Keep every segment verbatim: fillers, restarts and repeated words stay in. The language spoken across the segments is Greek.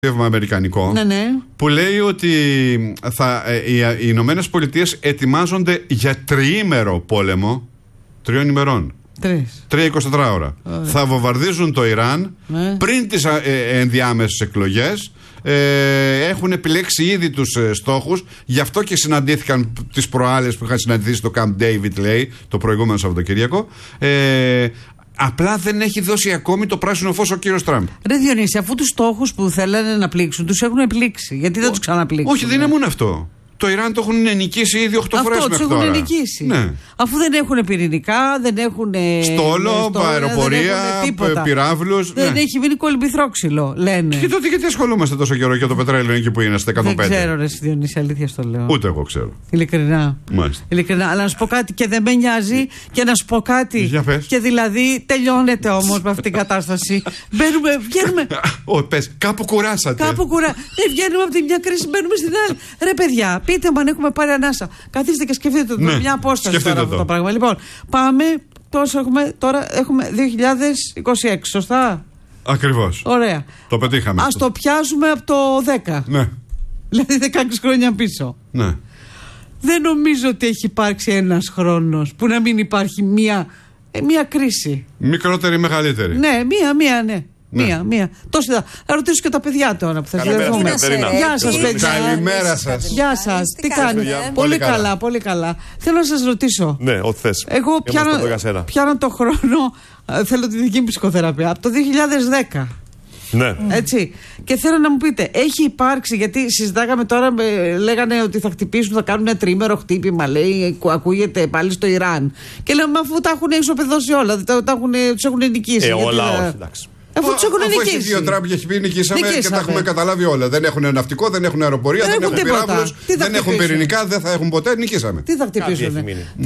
αμερικανικό, ναι, ναι. που λέει ότι θα, ε, οι, οι Ηνωμένες Πολιτείες ετοιμάζονται για τριήμερο πόλεμο τριών ημερών. Τρεις. Τρία εικοσιτέσσερις ώρα. Ωραία. Θα βομβαρδίζουν το Ιράν, ναι, πριν τις ε, ε, ενδιάμεσες εκλογές. Ε, έχουν επιλέξει ήδη τους ε, στόχους. Γι' αυτό και συναντήθηκαν τις προάλλες που είχαν συναντηθεί στο Camp David, λέει, το προηγούμενο Σαββατοκύριακο. Ε, Απλά δεν έχει δώσει ακόμη το πράσινο φως ο κύριος Τραμπ. Ρε Διονύση, αφού τους στόχους που θέλανε να πλήξουν τους έχουν πλήξει, γιατί δεν τους ξαναπλήξουν? Όχι, δεν είναι μόνο αυτό. Το Ιράν το έχουν νικήσει ήδη οκτώ φορές μέχρι τώρα. Αυτό τους έχουν νικήσει. Ναι. Αφού δεν έχουν πυρηνικά, δεν έχουν στόλο, αεροπορία, πυράβλους. Δεν ναι. έχει μείνει κολυμπηθρόξυλο, λένε. Και τότε γιατί ασχολούμαστε τόσο καιρό για το πετρέλαιο εκεί που είναι στα εκατόν πέντε? Δεν ξέρω, ρε Διονύση, αλήθεια στο λέω. Ούτε εγώ ξέρω. Ειλικρινά. Ειλικρινά. Αλλά να σου πω κάτι και δεν με νοιάζει και να σου πω κάτι. Για πες. Και δηλαδή τελειώνεται όμως με αυτήν την κατάσταση. Μπαίνουμε, βγαίνουμε. Ω, πες, κάπου κουράσατε. Κάπου κουρα... Δεν βγαίνουμε από τη μια κρίση, μπαίνουμε στην άλλη. Ρε παιδιά, πείτε μου αν έχουμε πάρει ανάσα. Καθίστε και σκεφτείτε το. Ναι, μια απόσταση τώρα αυτό το πράγμα. Λοιπόν, πάμε. Τόσο έχουμε, τώρα έχουμε δύο χιλιάδες είκοσι έξι, σωστά? Ακριβώς. Ωραία. Το πετύχαμε. Ας το πιάσουμε από το δέκα. Ναι. Δηλαδή δεκαέξι χρόνια πίσω. Ναι. Δεν νομίζω ότι έχει υπάρξει ένας χρόνος που να μην υπάρχει μία, μία κρίση. Μικρότερη ή μεγαλύτερη? Ναι, μία, μία, ναι. Ναι. Μία, μία. Τόσο θα, θα ρωτήσω και τα παιδιά τώρα που θα συνδεθούμε. Γεια σας, παιδιά. Καλημέρα σας. Γεια σας. Τι κάνετε? Πολύ καλά. καλά, πολύ καλά. Θέλω να σας ρωτήσω. Ναι, ό,τι θες. Εγώ πιάνω, πιάνω το χρόνο, θέλω τη δική μου ψυχοθεραπεία, από το δύο χιλιάδες δέκα. Ναι. Έτσι. Και θέλω να μου πείτε, έχει υπάρξει, γιατί συζητάγαμε τώρα, με, λέγανε ότι θα χτυπήσουν, θα κάνουν ένα τρίμερο χτύπημα, λέει, ακούγεται πάλι στο Ιράν. Και λέμε, αφού τα έχουν ισοπεδώσει όλα, τα, τα έχουν, τους έχουν νικήσει. Ε, όλα, γιατί, όχι, εντάξει. Αφού τους έχουν νικήσει. Αφού έχει δύο Τραμπ και έχει πει νικήσαμε, νικήσαμε και τα έχουμε καταλάβει όλα. Δεν έχουν ναυτικό, δεν έχουν αεροπορία, δεν, δεν έχουν πυράβλους, δεν έχουν πυρηνικά, δεν θα έχουν ποτέ. Νικήσαμε. Τι θα χτυπήσουν?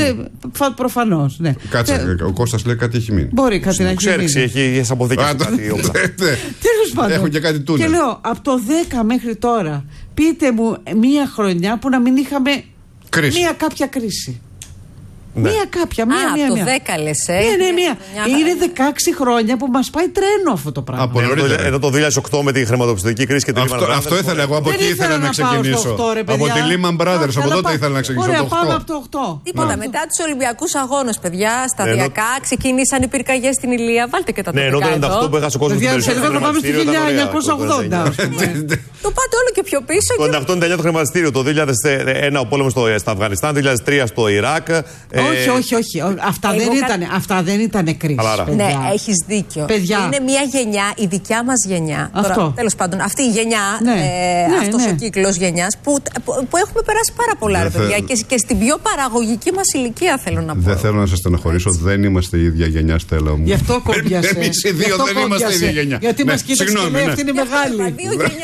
Προφανώς. Ναι. Κάτσε, ο Κώστας λέει κάτι έχει μείνει. Μπορεί κάτι να έχει μείνει. Ξέρει, έχει αποθήκες κάτι όπλα. Τέλος πάντων. Έχουν και κάτι τούνελ. Και λέω, από το δέκα μέχρι τώρα, πείτε μου μία χρονιά που να μην είχαμε μία κάποια κρίση. Ναι. Μία κάποια, μία, Α, μία, το μία. δέκα λες, ε. Ναι, ναι, μία. Είναι δεκαέξι χρόνια που μας πάει τρένο αυτό το πράγμα. Από εδώ, εδώ το δύο χιλιάδες οκτώ με τη χρηματοπιστωτική κρίση και τη αυτό, Lehman Brothers. Αυτό ήθελα εγώ, από εκεί ήθελα να ξεκινήσω. οκτώ, ρε, από τη Lehman Brothers, από τότε ήθελα να ξεκινήσω. Ωραία, το πάμε από το οκτώ. Τίποτα, μετά τους Ολυμπιακούς Αγώνες, παιδιά, σταδιακά ξεκίνησαν οι πυρκαγιές στην Ηλία. Βάλτε και τα τοπικά. Ναι, ενώ το ενενήντα οκτώ που έχασε ο κόσμος. Σε λίγο θα πάμε στο χίλια εννιακόσια ογδόντα. Το πάτε όλο και πιο πίσω. Το ενενήντα οκτώ ενενήντα εννιά το χρηματιστήριο, το δύο χιλιάδες ένα ο πόλεμος στο Αφγανιστάν, το δύο χιλιάδες τρία στο Ιράκ. Όχι, όχι, όχι. Αυτά δεν, κα... ήταν, αυτά δεν ήταν κρίση. Ναι, έχεις δίκιο. Παιδιά. Είναι μια γενιά, η δικιά μας γενιά. Αυτό. Τέλος πάντων, αυτή η γενιά, ναι. ε, ναι, αυτός ναι. ο κύκλος γενιάς που, που, που έχουμε περάσει πάρα πολλά, ρε παιδιά. Και, και στην πιο παραγωγική μας ηλικία, θέλω να πω. Δεν θέλω να σας στεναχωρήσω, δεν είμαστε η ίδια γενιά, Στέλλα μου. Γι' αυτό κόμπιασε. Εμείς οι δύο δεν είμαστε η ίδια γενιά. Γιατί μας κοίταξε και λέει αυτή είναι μεγάλη.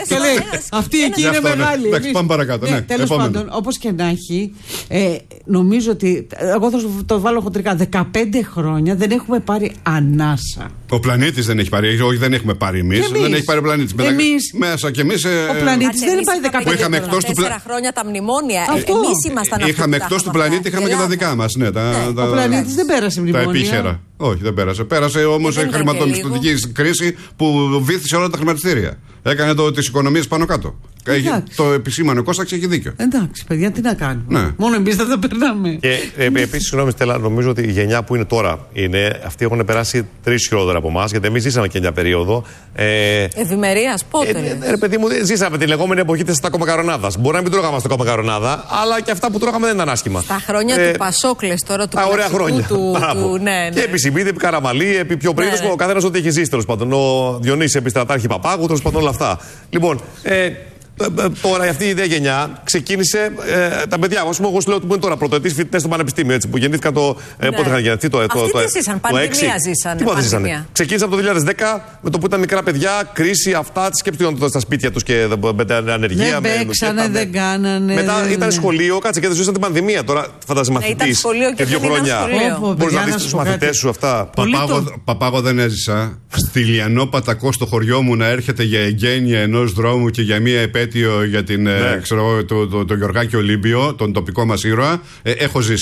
Αυτή εκεί είναι μεγάλη. Εντάξει, πάμε παρακάτω. Τέλος πάντων, όπως και να έχει, νομίζω ότι. Εγώ θα το βάλω χοντρικά. δεκαπέντε χρόνια δεν έχουμε πάρει ανάσα. Ο πλανήτης δεν έχει πάρει, όχι δεν έχουμε πάρει εμείς. Δεν έχει πάρει ο πλανήτης. Εμείς, μέσα και εμείς. Ο πλανήτης δεν έχει πάρει δεκαπέντε χρόνια. Εκτός του πλανήτη. χρόνια τα μνημόνια. Αυτό. Εμείς ήμασταν αυτοί. Είχαμε εκτός του πλανήτη, είχαμε και τα δικά μας. Ναι, τα, ναι. Τα, ο πλανήτης δεν πέρασε μνημόνια. Τα επίχερα. Όχι, δεν πέρασε. Πέρασε όμως η χρηματοπιστωτική κρίση που βύθισε όλα τα χρηματιστήρια. Έκανε το τις οικονομίες πάνω κάτω. Το επισήμανε ο Κώσταξ, έχει δίκιο. Εντάξει, παιδιά, τι να κάνουμε. Ναι. Μόνο εμείς δεν τα περνάμε. Και ε, επίσης, συγγνώμη, Στέλλα, νομίζω ότι η γενιά που είναι τώρα είναι, αυτοί έχουν περάσει τρεις χειρότερα από εμάς, γιατί εμείς ζήσαμε και μια περίοδο. Ε, Ευημερίας, πότε. Ε, ε, ρε παιδί μου, ζήσαμε τη λεγόμενη εποχή της στακομακαρονάδας. Μπορεί να μην τρώγαμε στακομακαρονάδα, αλλά και αυτά που τρώγαμε δεν ήταν άσχημα. Τα χρόνια ε, του Πασόκλες τώρα, του ωραία χρόνια. Του, του, ναι, ναι. Και επί Σιμίδη, επί Καραμαλή, επί πιο πριν, ναι, ναι. Ο καθένας ό,τι έχει ζήσει, τέλος πάντων. Ο Διονύσης επί Στρατάρχη Παπάγου, τέλος πάντων όλα αυτά. Λοιπόν, ε, τώρα αυτή η ιδέα γενιά ξεκίνησε. Ε, τα παιδιά, α πούμε, εγώ σου λέω ότι είναι τώρα πρωτοετής φοιτητές στο πανεπιστήμιο, έτσι, που γεννήθηκαν το. Ναι. Ε, πότε είχαν γεννηθεί το, το, Αυτοί το, τι ζήσαν, πανδημία ζήσαν. Τι πότε ζήσανε. Ξεκίνησαν από το δύο χιλιάδες δέκα με το που ήταν μικρά παιδιά, κρίση, αυτά. Τι σκέφτηκαν στα σπίτια τους και με την ανεργία. Δεν παίξανε, δεν κάνανε. Μετά ήταν σχολείο, κάτσε και δεν ζούσαν την πανδημία. Τώρα φαντάζει μαθητής και δύο χρόνια. Μπορεί να δει τους μαθητές σου αυτά. Παπάγο δεν έζησα. Στη Λιανό Πατακό στο χωριό μου να έρχεται για εγγένεια ενός δρόμου και για μία επέτειο για την, ναι. ε, ξέρω, το, το, το, το Γεωργάκη Ολύμπιο, τον τοπικό μας ήρωα, ε, έχω ζήσει.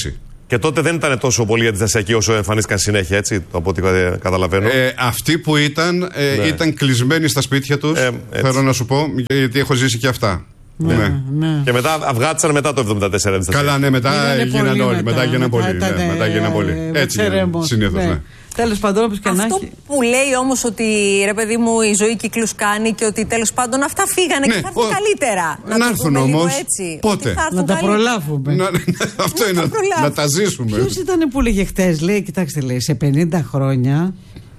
Και τότε δεν ήταν τόσο πολύ αντιστασιακοί όσο εμφανίστηκαν συνέχεια, έτσι, από ό,τι καταλαβαίνω. Ε, αυτοί που ήταν, ε, ναι. ήταν κλεισμένοι στα σπίτια τους. Ε, θέλω να σου πω, γιατί έχω ζήσει και αυτά. Ναι, ναι. Ναι. Και μετά αυγάτισαν μετά το εβδομήντα τέσσερα. Καλά, ναι, μετά έγιναν όλοι. Μετά έγιναν πολύ. Μετά έγιναν πολύ. Έτσι συνήθως, ναι. Τέλος πάντων, όπως και να έχει. Αυτό που λέει όμως ότι ρε παιδί μου η ζωή κύκλους κάνει και ότι τέλος πάντων αυτά φύγανε ναι, και θα έρθουν ο... καλύτερα. Να, να έρθουν όμως. Πότε. Να τα προλάβουμε. Να, αυτό είναι, να, να τα ζήσουμε. Ποιος ήταν που έλεγε χτες, λέει, κοιτάξτε, λέει, σε πενήντα χρόνια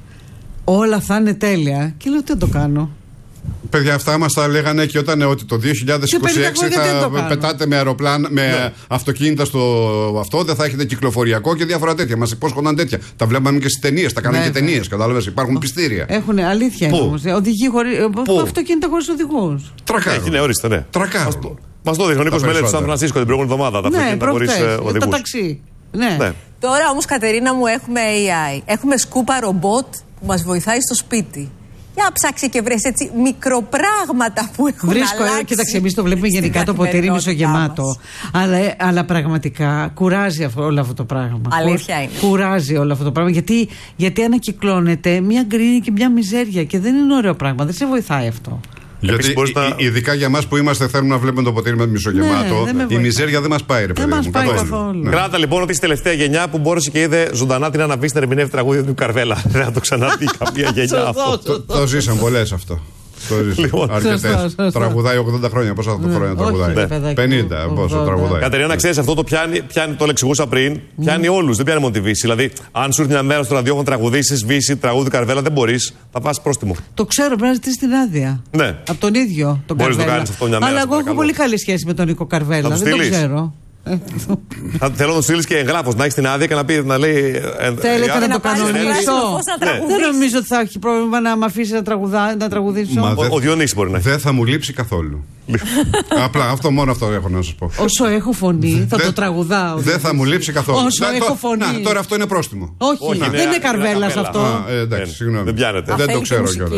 όλα θα είναι τέλεια. Και λέω, τι το κάνω. Παιδιά, αυτά μας τα λέγανε και όταν ότι το δύο χιλιάδες είκοσι έξι θα πετάτε με αεροπλάνα, με ναι. αυτοκίνητα στο αυτό, δεν θα έχετε κυκλοφοριακό και διάφορα τέτοια. Μας υπόσχονταν τέτοια. Τα βλέπαμε και στις ταινίες, τα κάνανε ναι, και ταινίες. Κατάλαβες, υπάρχουν πιστήρια. Έχουν αλήθεια όμως. Οδηγοί χωρίς. Αυτοκίνητα χωρίς οδηγούς. Τρακάρουν. Έχει, ναι, ορίστε, ναι. Τρακάρουν. Μας το δείχνει ο Νίκος Μελέτης στο Σαν Φρανσίσκο την προηγούμενη εβδομάδα. Τα αυτοκίνητα χωρίς οδηγούς. Τα ταξί. Ναι. Τώρα όμως, Κατερίνα μου, έχουμε έι άι. Έχουμε σκούπα ρομπότ που μας βοηθάει στο σπίτι. Για ψάξει και βρες έτσι μικροπράγματα που έχουν Βρίσκω, αλλάξει. Κοίταξε, εμείς το βλέπουμε γενικά το ποτήρι μισογεμάτο. Αλλά, αλλά πραγματικά κουράζει αυτό, όλο αυτό το πράγμα. Αλήθεια είναι. Κουράζει όλο αυτό το πράγμα. Γιατί, γιατί ανακυκλώνεται μια γκρίνη και μια μιζέρια. Και δεν είναι ωραίο πράγμα. Δεν σε βοηθάει αυτό. Γιατί να... ειδικά για εμάς που είμαστε θέλουμε να βλέπουμε το ποτήρι με μισογεμάτο. Ναι, η μιζέρια δεν μας πάει, ρε παιδί μου. Δεν μας πάει καθόλου. Ναι. Κράτα λοιπόν ότι είσαι τελευταία γενιά που μπόρεσε και είδε ζωντανά την Άννα Βύση να ερμηνεύει τραγούδια του Καρβέλα. Δεν θα το ξαναδεί καμία γενιά αυτό. Το ζήσαν πολλές αυτό. Λοιπόν, αρκετές. Τραγουδάει ογδόντα χρόνια. Πόσα χρόνια τραγουδάει? πενήντα. Πόσο τραγουδάει? Κατερίνα, ξέρεις, αυτό το πιάνει, πιάνει, το εξηγούσα πριν, πιάνει όλους. Δεν πιάνει μόνο τη Βύση. Δηλαδή, αν σου έρθει μια μέρα στο ραδιόφωνο τραγουδήσεις Βύση, τραγούδι Καρβέλα, δεν μπορείς, θα πας πρόστιμο. Το ξέρω, πρέπει να ζητήσεις την άδεια. Ναι. Από τον ίδιο τον Καρβέλα. Μπορείς να το κάνεις αυτό μια μέρα. Αλλά εγώ έχω πολύ καλή σχέση με τον Νίκο Καρβέλα. Δεν το ξέρω. Θέλω να του στείλει και εγγράφο, να έχει την άδεια και να, πει, να λέει. Θέλετε να το κανονίσω? Δεν νομίζω ότι θα έχει πρόβλημα να με αφήσει να τραγουδήσω. Ο Διονύσης μπορεί να έχει. Δεν θα μου λείψει καθόλου. Απλά αυτό, μόνο αυτό έχω να σας πω. Όσο έχω φωνή θα το τραγουδάω. Δεν θα μου λείψει καθόλου. Όσο έχω φωνή. Τώρα αυτό είναι πρόστιμο. Όχι, δεν είναι Καρβέλας αυτό. Εντάξει, συγγνώμη. Δεν πιάνεται. Δεν το ξέρω κιόλας.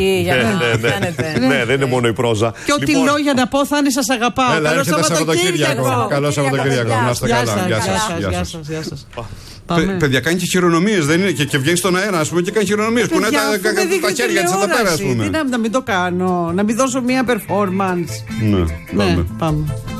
Ναι, δεν είναι μόνο η πρόζα. Και ό,τι λόγια να πω θα είναι σας αγαπάω. Καλό Σαββατοκύριακο. Καλό Σαββατοκύριακο. Να είστε καλά. Γεια σας. Γεια σας. Παιδιά, κάνει και χειρονομίες, δεν είναι? Και, και βγαίνει στον αέρα, α πούμε, και κάνει χειρονομίες. Που είναι τα, τα χέρια της εδώ πέρα, α πούμε. Τι να μην το κάνω, να μην δώσω μία performance. Ναι, ναι πάμε.